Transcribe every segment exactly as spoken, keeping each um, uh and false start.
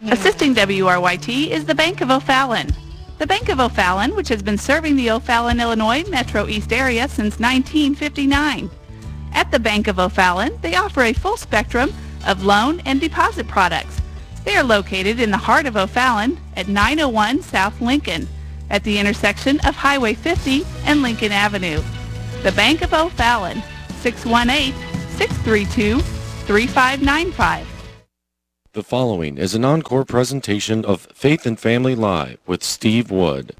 Assisting W R Y T is the Bank of O'Fallon. The Bank of O'Fallon, which has been serving the O'Fallon, Illinois Metro East area since nineteen fifty-nine. At the Bank of O'Fallon, they offer a full spectrum of loan and deposit products. They are located in the heart of O'Fallon at nine oh one South Lincoln, at the intersection of Highway fifty and Lincoln Avenue. The Bank of O'Fallon, six one eight, six three two, three five nine five. The following is an encore presentation of Faith and Family Live with Steve Wood.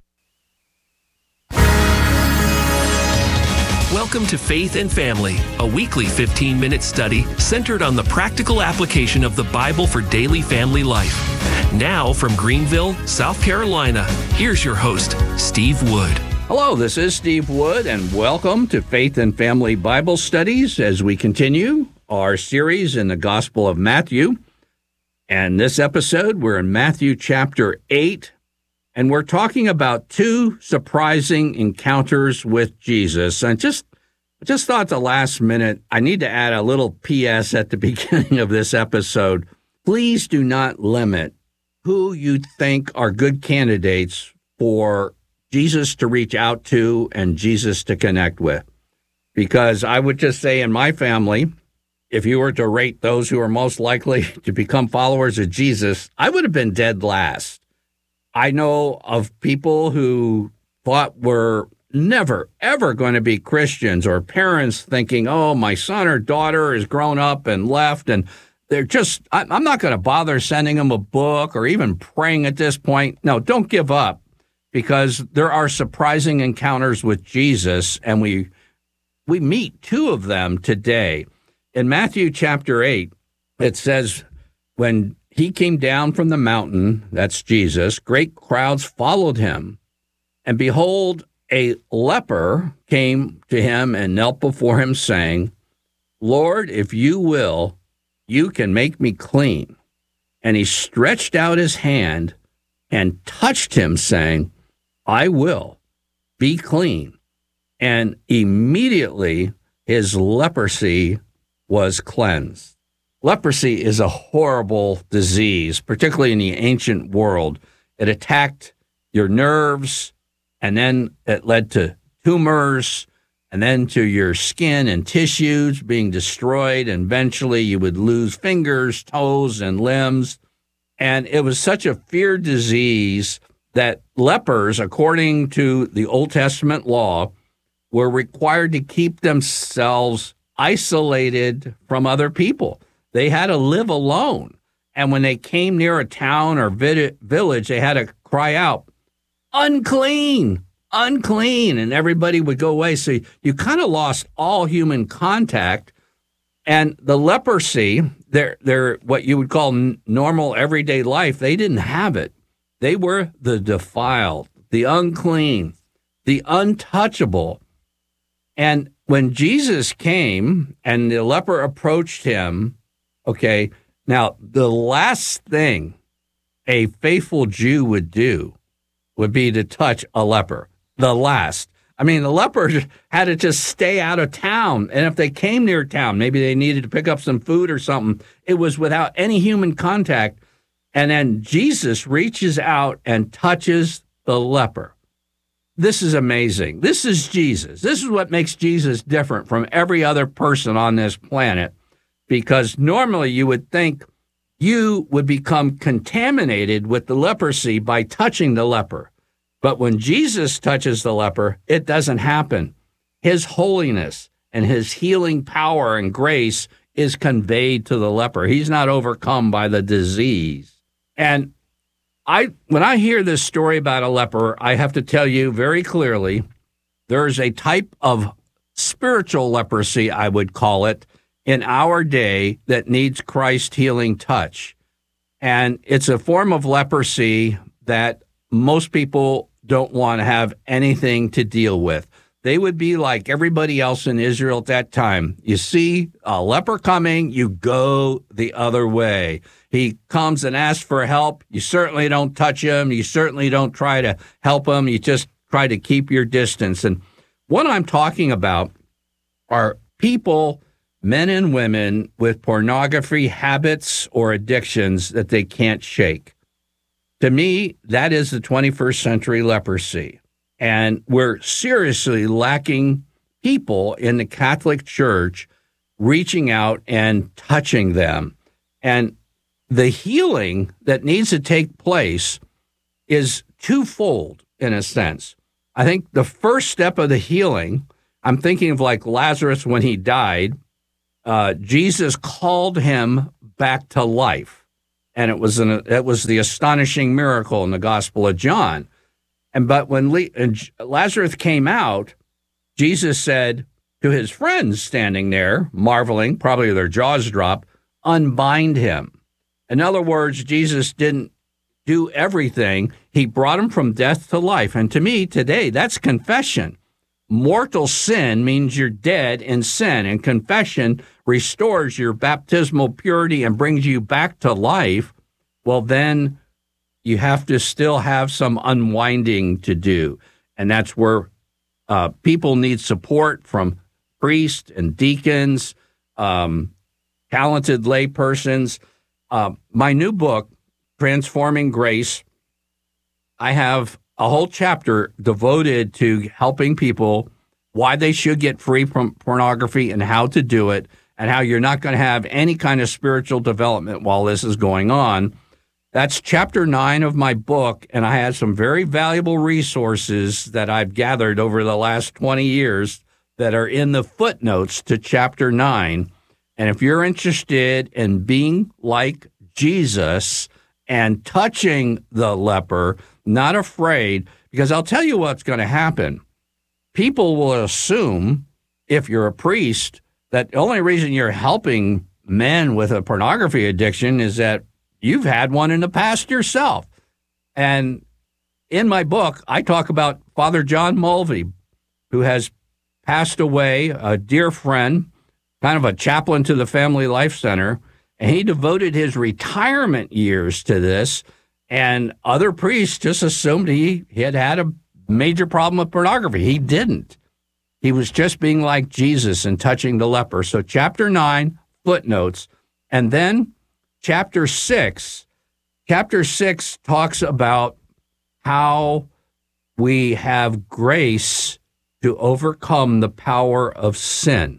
Welcome to Faith and Family, a weekly fifteen-minute study centered on the practical application of the Bible for daily family life. Now from Greenville, South Carolina, here's your host, Steve Wood. Hello, this is Steve Wood, and welcome to Faith and Family Bible Studies as we continue our series in the Gospel of Matthew. And this episode, we're in Matthew chapter eight, and we're talking about two surprising encounters with Jesus. And just, I just thought the last minute, I need to add a little P S at the beginning of this episode. Please do not limit who you think are good candidates for Jesus to reach out to and Jesus to connect with. Because I would just say in my family, if you were to rate those who are most likely to become followers of Jesus, I would have been dead last. I know of people who thought were never, ever going to be Christians, or parents thinking, oh, my son or daughter has grown up and left, and they're just, I'm not going to bother sending them a book or even praying at this point. No, don't give up, because there are surprising encounters with Jesus, and we we meet two of them today. In Matthew chapter eight, it says, when he came down from the mountain, that's Jesus, great crowds followed him. And behold, a leper came to him and knelt before him, saying, Lord, if you will, you can make me clean. And he stretched out his hand and touched him, saying, I will, be clean. And immediately his leprosy was cleansed. Leprosy is a horrible disease, particularly in the ancient world. It attacked your nerves, and then it led to tumors, and then to your skin and tissues being destroyed, and eventually you would lose fingers, toes, and limbs. And it was such a feared disease that lepers, according to the Old Testament law, were required to keep themselves isolated from other people. They had to live alone. And when they came near a town or vid- village, they had to cry out, unclean, unclean, and everybody would go away. So you kind of lost all human contact. And the leprosy, they're, they're what you would call n- normal everyday life, they didn't have it. They were the defiled, the unclean, the untouchable. And when Jesus came and the leper approached him, okay, now the last thing a faithful Jew would do would be to touch a leper. The last. I mean, the leper had to just stay out of town. And if they came near town, maybe they needed to pick up some food or something, it was without any human contact. And then Jesus reaches out and touches the leper. This is amazing. This is Jesus. This is what makes Jesus different from every other person on this planet, because normally you would think you would become contaminated with the leprosy by touching the leper. But when Jesus touches the leper, it doesn't happen. His holiness and his healing power and grace is conveyed to the leper. He's not overcome by the disease. And I, when I hear this story about a leper, I have to tell you very clearly, there's a type of spiritual leprosy, I would call it, in our day that needs Christ's healing touch. And it's a form of leprosy that most people don't want to have anything to deal with. They would be like everybody else in Israel at that time. You see a leper coming, you go the other way. He comes and asks for help. You certainly don't touch him. You certainly don't try to help him. You just try to keep your distance. And what I'm talking about are people, men and women, with pornography habits or addictions that they can't shake. To me, that is the twenty-first century leprosy. And we're seriously lacking people in the Catholic Church reaching out and touching them. And the healing that needs to take place is twofold in a sense. I think the first step of the healing, I'm thinking of like Lazarus when he died, uh, Jesus called him back to life. And it was an, it was the astonishing miracle in the Gospel of John. And but when Le- and Lazarus came out, Jesus said to his friends standing there, marveling, probably their jaws dropped, unbind him. In other words, Jesus didn't do everything. He brought him from death to life. And to me, today, that's confession. Mortal sin means you're dead in sin, and confession restores your baptismal purity and brings you back to life. Well, then you have to still have some unwinding to do. And that's where uh, people need support from priests and deacons, um, talented laypersons. Uh, my new book, Transforming Grace, I have a whole chapter devoted to helping people why they should get free from pornography and how to do it, and how you're not going to have any kind of spiritual development while this is going on. That's chapter nine of my book, and I had some very valuable resources that I've gathered over the last twenty years that are in the footnotes to chapter nine. And if you're interested in being like Jesus and touching the leper, not afraid, because I'll tell you what's going to happen. People will assume, if you're a priest, that the only reason you're helping men with a pornography addiction is that you've had one in the past yourself. And in my book, I talk about Father John Mulvey, who has passed away, a dear friend, kind of a chaplain to the Family Life Center, and he devoted his retirement years to this, and other priests just assumed he, he had had a major problem with pornography. He didn't. He was just being like Jesus and touching the leper. So chapter nine, footnotes, and then chapter six. Chapter six talks about how we have grace to overcome the power of sin.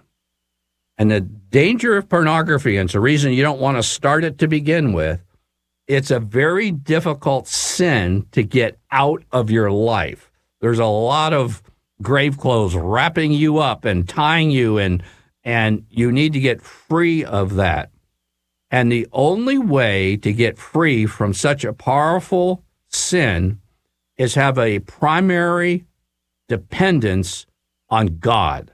And the danger of pornography, and it's a reason you don't want to start it to begin with, it's a very difficult sin to get out of your life. There's a lot of grave clothes wrapping you up and tying you, and and you need to get free of that. And the only way to get free from such a powerful sin is have a primary dependence on God,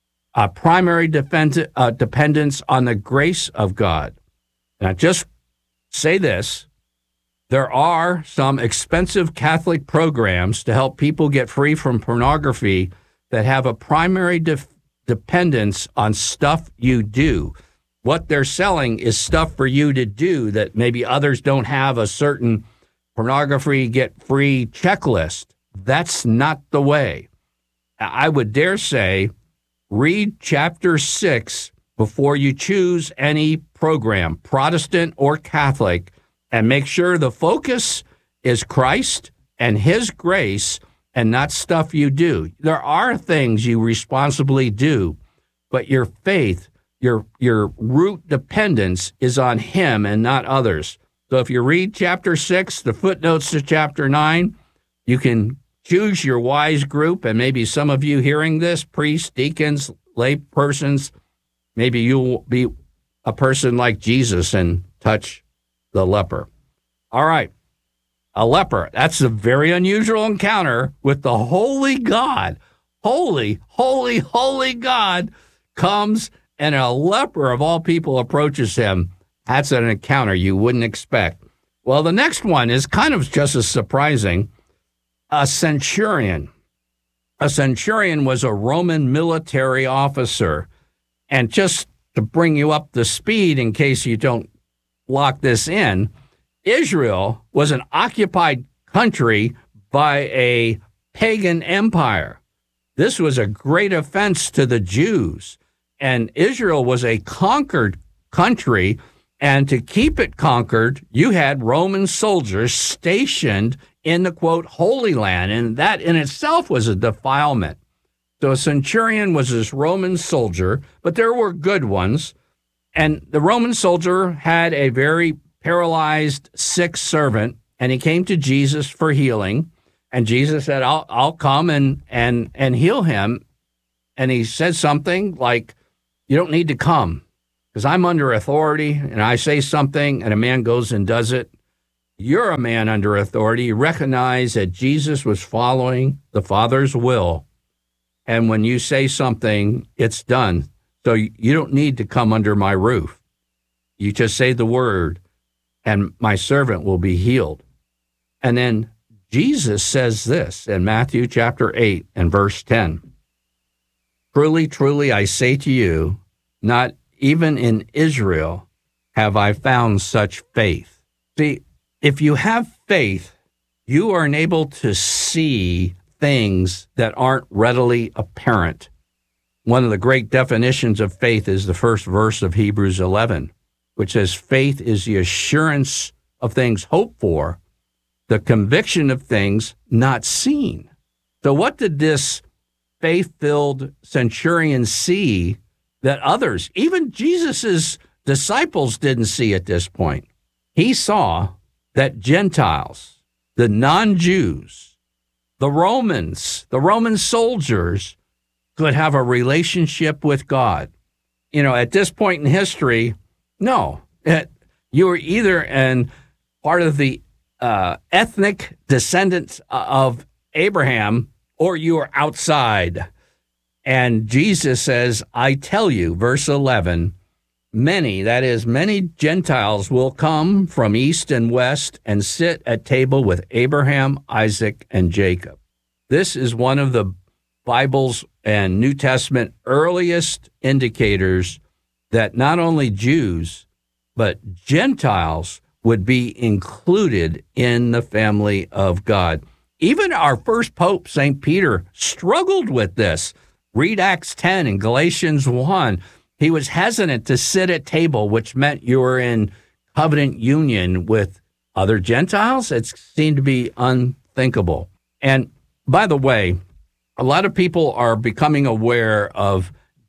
a primary defend, uh, dependence on the grace of God. And I just say this, there are some expensive Catholic programs to help people get free from pornography that have a primary de- dependence on stuff you do. What they're selling is stuff for you to do that maybe others don't have a certain pornography get free checklist. That's not the way. I would dare say, read chapter six before you choose any program, Protestant or Catholic, and make sure the focus is Christ and His grace and not stuff you do. There are things you responsibly do, but your faith, your your root dependence is on Him and not others. So if you read chapter six, the footnotes to chapter nine, you can choose your wise group, and maybe some of you hearing this, priests, deacons, lay persons, maybe you'll be a person like Jesus and touch the leper. All right, a leper. That's a very unusual encounter with the holy God. Holy, holy, holy God comes, and a leper of all people approaches him. That's an encounter you wouldn't expect. Well, the next one is kind of just as surprising. A centurion. A centurion was a Roman military officer. And just to bring you up to speed in case you don't lock this in, Israel was an occupied country by a pagan empire. This was a great offense to the Jews. And Israel was a conquered country, And to keep it conquered, you had Roman soldiers stationed in the, quote, Holy Land, and that in itself was a defilement. So a centurion was this Roman soldier, but there were good ones. And the Roman soldier had a very paralyzed, sick servant, and he came to Jesus for healing. And Jesus said, I'll, I'll come and, and, and heal him. And he said something like, you don't need to come, because I'm under authority, and I say something, and a man goes and does it. You're a man under authority. You recognize that Jesus was following the Father's will. And when you say something, it's done. So you don't need to come under my roof. You just say the word, and my servant will be healed. And then Jesus says this in Matthew chapter eight and verse ten. Truly, truly, I say to you, not even in Israel have I found such faith. See, if you have faith, you are enabled to see things that aren't readily apparent. One of the great definitions of faith is the first verse of Hebrews eleven, which says, faith is the assurance of things hoped for, the conviction of things not seen. So what did this faith-filled centurion see that others, even Jesus's disciples, didn't see at this point? He saw that Gentiles, the non-Jews, the Romans, the Roman soldiers could have a relationship with God. You know, at this point in history, no, it, you were either in part of the uh, ethnic descendants of Abraham, or you were outside. And Jesus says, I tell you, verse eleven, many, that is, many Gentiles will come from east and west and sit at table with Abraham, Isaac, and Jacob. This is one of the Bible's and New Testament earliest indicators that not only Jews, but Gentiles would be included in the family of God. Even our first Pope, Saint Peter, struggled with this. Read Acts ten and Galatians one. He was hesitant to sit at table, which meant you were in covenant union with other Gentiles. It seemed to be unthinkable. And by the way, a lot of people are becoming aware of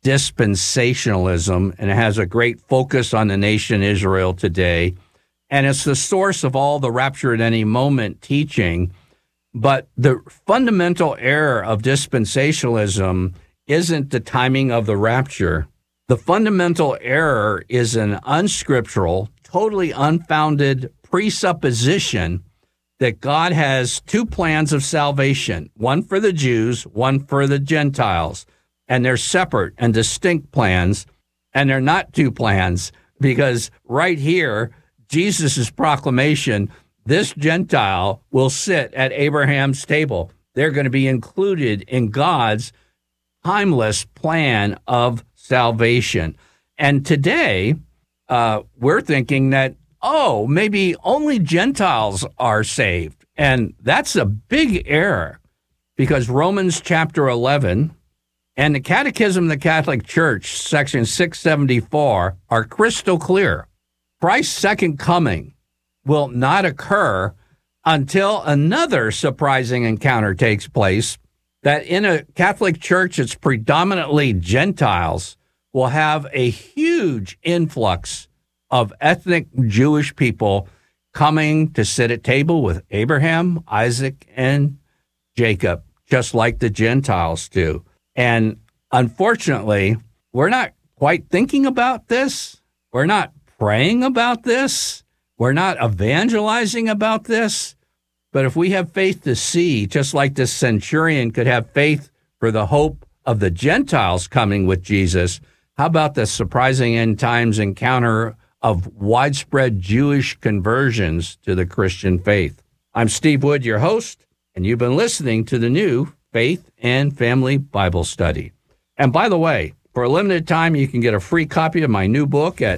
dispensationalism, and it has a great focus on the nation Israel today. And it's the source of all the rapture at any moment teaching. But the fundamental error of dispensationalism isn't the timing of the rapture. The fundamental error is an unscriptural, totally unfounded presupposition that God has two plans of salvation, one for the Jews, one for the Gentiles, and they're separate and distinct plans, and they're not two plans, because right here, Jesus' proclamation, this Gentile will sit at Abraham's table. They're going to be included in God's timeless plan of salvation. And today, uh, we're thinking that, oh, maybe only Gentiles are saved. And that's a big error, because Romans chapter eleven and the Catechism of the Catholic Church, section six seventy-four, are crystal clear. Christ's second coming will not occur until another surprising encounter takes place, that in a Catholic Church that's predominantly Gentiles will have a huge influx of ethnic Jewish people coming to sit at table with Abraham, Isaac, and Jacob, just like the Gentiles do. And unfortunately, we're not quite thinking about this. We're not praying about this. We're not evangelizing about this. But if we have faith to see, just like this centurion could have faith for the hope of the Gentiles coming with Jesus, how about the surprising end times encounter of widespread Jewish conversions to the Christian faith? I'm Steve Wood, your host, and you've been listening to the new Faith and Family Bible Study. And by the way, for a limited time, you can get a free copy of my new book at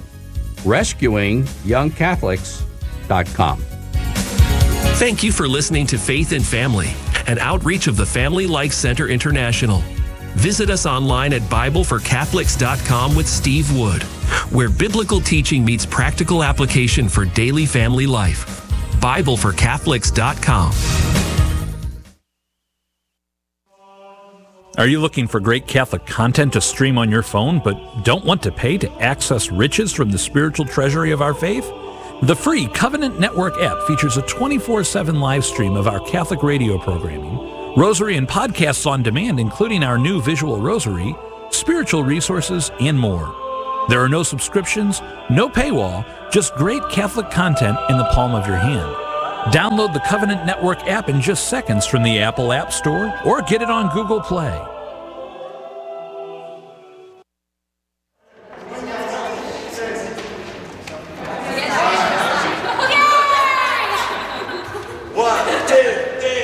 rescuing young catholics dot com. Thank you for listening to Faith and Family, an outreach of the Family Life Center International. Visit us online at Bible for Catholics dot com with Steve Wood, where biblical teaching meets practical application for daily family life. Bible for Catholics dot com. Are you looking for great Catholic content to stream on your phone, but don't want to pay to access riches from the spiritual treasury of our faith? The free Covenant Network app features a twenty-four seven live stream of our Catholic radio programming, rosary and podcasts on demand, including our new visual rosary, spiritual resources, and more. There are no subscriptions, no paywall, just great Catholic content in the palm of your hand. Download the Covenant Network app in just seconds from the Apple App Store or get it on Google Play.